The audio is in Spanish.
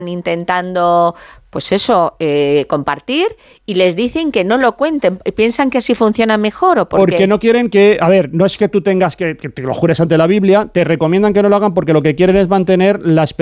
intentando, pues eso, compartir, y les dicen que no lo cuenten. ¿Piensan que así funciona mejor o por qué? Porque no quieren que, a ver, no es que tú tengas que te lo jures ante la Biblia, te recomiendan que no lo hagan porque lo que quieren es mantener la